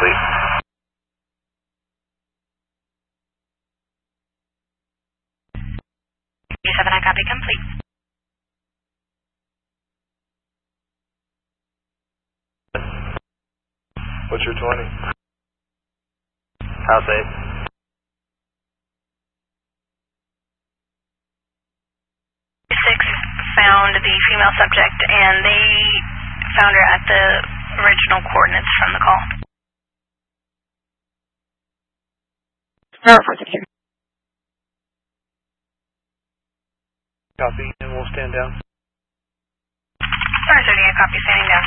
complete. 7, I copy, complete. What's your 20? House 8. Found the female subject, and they found her at the original coordinates from the call. Here. Copy, and we'll stand down. Star 30, I copy, standing down.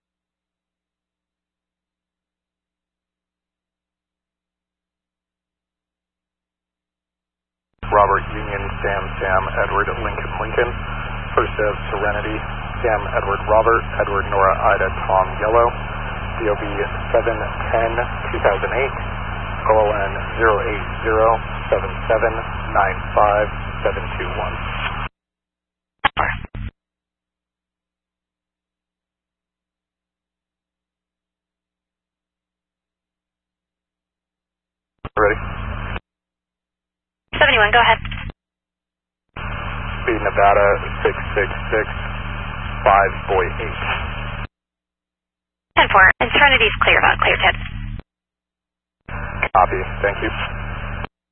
Robert Union, Sam, Edward, Lincoln. First of Serenity, Sam, Edward, Robert, Edward, Nora, Ida, Tom, Yellow, DOB 710-2008, OLN 080-7795-721. Ready? 71, go ahead. Speed Nevada 666, 5 Boy 8. 10-4, and Serenity's clear about clear, Ted. Copy, thank you.